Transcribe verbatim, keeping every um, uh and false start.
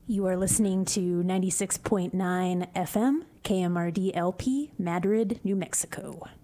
You are listening to ninety-six point nine F M, K M R D L P, Madrid, New Mexico.